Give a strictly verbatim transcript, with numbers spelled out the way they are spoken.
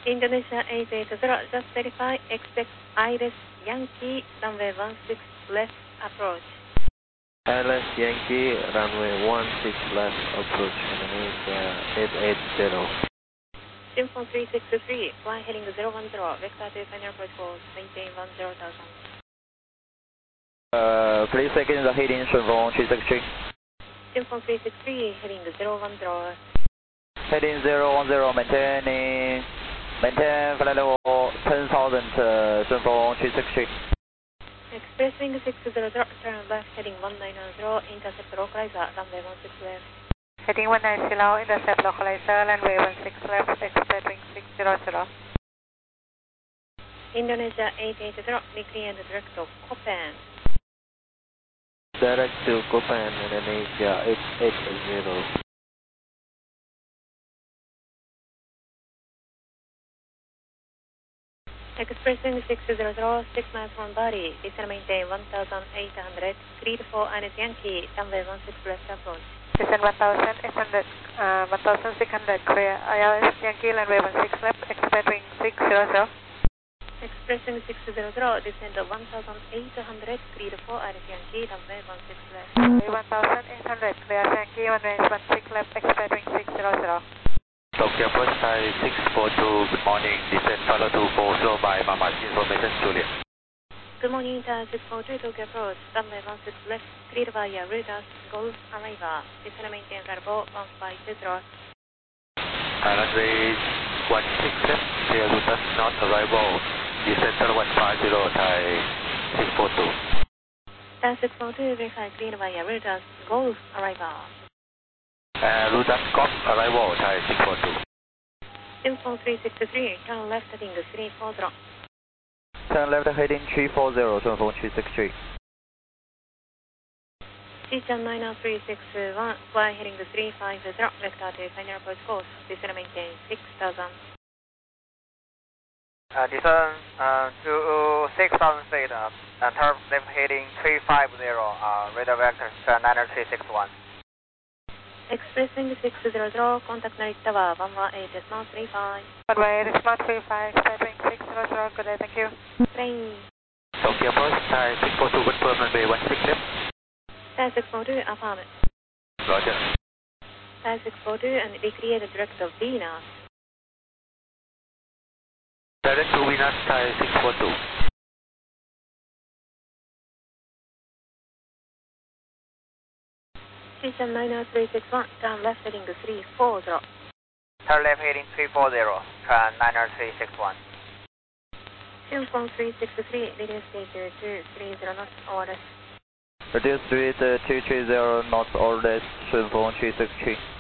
Indonesia eight eight zero, just verify, expect Iris Yankee, runway one six left approach. Iris Yankee, runway one six left approach, Indonesia eight eight zero. Symphony three six three, fly heading zero one zero, vector to final approach course, maintain one zero thousand. Uh, please again the heading, Shunfeng three six three. Symphony three six three, heading zero one zero. Heading zero one zero, maintaining, maintain flight level ten thousand, uh, Shunfeng three six three. Expressing six zero zero, turn left, heading one nine zero, intercept localizer, runway one six left. Heading one nine zero, intercept localizer, runway one six left, expecting six zero zero. Indonesia eight eight zero, declare and direct to Copan. Direct to Copan, Indonesia eight eight zero. Expressing six zero zero, six miles from body, descend maintain one thousand eight hundred, cleared for Iris Yankee, runway one six left approach. Descend one thousand eight hundred, uh, one thousand six hundred, clear Iris Yankee, runway one six left, expecting six zero zero. Expressing six zero zero, descend one thousand eight hundred, cleared for Iris Yankee, runway one six left. one thousand eight hundred, clear Yankee, runway one six left, expecting six zero zero. Tokyo First Thai six four two, good morning, descend follow two four zero by Mama, information Juliet. Good morning, Thai six four two, Tokyo approach, runway one six left, cleared via Rutas, Golf arrival, descend maintain variable one five zero. Runway one six left, clear Rutas not arrival, descend one five zero, Thai six four two. Thai six four two, verify cleared via Rutas, Golf arrival. Uh, Rutas Golf arrival, Thai six four two. Symphony three six three, turn left heading three four zero. Turn left heading three four zero, Shunfeng three six three. Chichen nine three six one, fly heading three five zero, vector to final approach course, descend maintain six thousand. Uh, descend uh, to six thousand feet, uh, and turn left heading three five zero, uh, radar vector, turn nine three six one. Expressing six zero zero, contact Narita Tower, one one eight decimal three five. one one eight decimal three five, expecting six zero zero, good day, thank you. Plane. Tokyo First Thai six four two, confirm runway one six left. Thai six four two, affirm. Roger. Thai six four two, and declare the direct of Venus. Direct to Venus, Thai six four two. Chichen nine three six one, turn left heading three four zero. Turn left heading three four zero, turn nine three six one. Symphony three six three, reduce speed to two three zero knots, orders. Reduce speed to two three zero knots, orders, Shunfeng three six three.